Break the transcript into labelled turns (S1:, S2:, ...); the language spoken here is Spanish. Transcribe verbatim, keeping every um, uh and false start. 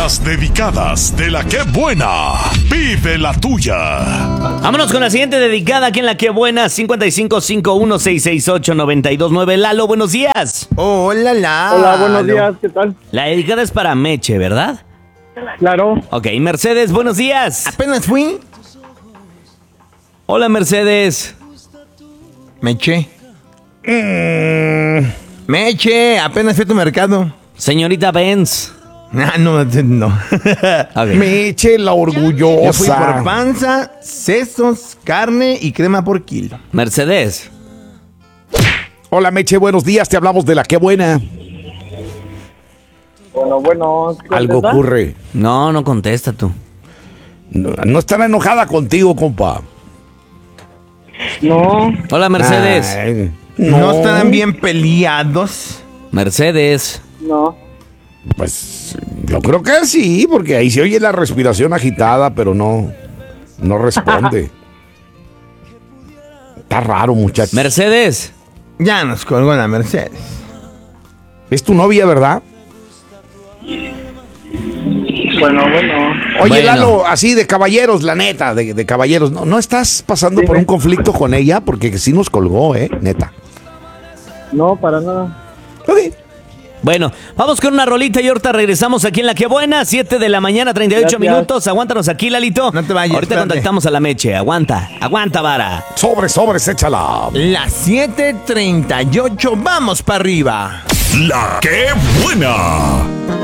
S1: Las dedicadas de La Que Buena. Vive la tuya.
S2: Vámonos con la siguiente dedicada aquí en La Que Buena. cincuenta y cinco cincuenta y uno seiscientos sesenta y ocho noventa y dos nueve. Lalo, buenos días.
S3: Hola, la.
S4: Hola, buenos días, ¿qué tal?
S2: La dedicada es para Meche, ¿verdad?
S4: Claro.
S2: Ok, Mercedes, buenos días.
S3: Apenas fui.
S2: Hola, Mercedes.
S3: Me eché. Mm, me eché. Apenas fui a tu mercado.
S2: Señorita Benz.
S3: Ah, no, no.
S2: Ok.
S5: Me eche la
S3: Yo fui por
S5: orgullosa.
S3: panza, sesos, carne y crema por kilo.
S2: Mercedes.
S5: Hola, Meche, buenos días. Te hablamos de La Que Buena.
S4: Bueno, bueno.
S5: Algo
S4: ¿contesta?
S5: ocurre.
S2: No, no contesta tú.
S5: No, no estará enojada contigo, compa.
S4: No,
S2: Hola, Mercedes.
S5: Ay,
S3: ¿No,
S5: no
S3: estarán bien peleados?
S2: Mercedes.
S4: no.
S5: Pues yo creo que sí, porque ahí se oye la respiración agitada, pero no, no responde. Está raro, muchacho.
S2: Mercedes.
S3: Ya nos colgó la Mercedes.
S5: Es tu novia, ¿verdad?
S4: Bueno, bueno.
S5: Oye,
S2: Bueno.
S5: Lalo, así de caballeros, la neta, de, de caballeros. ¿No, ¿No estás pasando por
S4: Dime.
S5: un conflicto con ella? Porque sí nos colgó, ¿eh? Neta.
S4: No, para nada.
S5: Ok.
S2: Bueno, vamos con una rolita y ahorita regresamos aquí en La Que Buena, siete de la mañana, treinta y ocho
S4: Gracias.
S2: minutos. Aguántanos aquí, Lalito.
S3: No te vayas,
S2: Ahorita
S3: espérate.
S2: contactamos a la Meche. Aguanta, aguanta, vara.
S5: Sobres, sobres, échala.
S3: Las siete treinta y ocho, vamos para arriba.
S1: La Que Buena.